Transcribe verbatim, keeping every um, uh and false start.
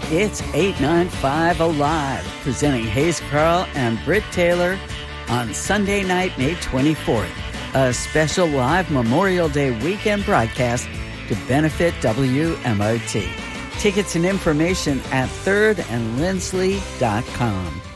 It's eight ninety-five Alive, presenting Hayes Carl and Britt Taylor on Sunday night, May twenty-fourth, a special live Memorial Day weekend broadcast to benefit W M O T. Tickets and information at third and lindsley dot com.